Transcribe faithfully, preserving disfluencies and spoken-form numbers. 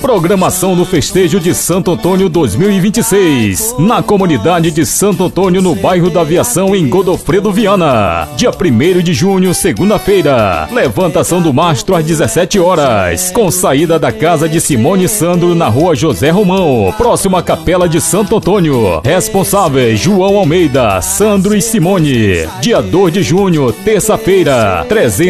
Programação do Festejo de Santo Antônio dois mil e vinte e seis, na comunidade de Santo Antônio, no bairro da Aviação, em Godofredo Viana. Dia primeiro de junho, segunda-feira. Levantação do mastro às dezessete horas, com saída da casa de Simone e Sandro, na rua José Romão, próximo à Capela de Santo Antônio. Responsáveis: João Almeida, Sandro e Simone. Dia dois de junho, terça-feira, trezentos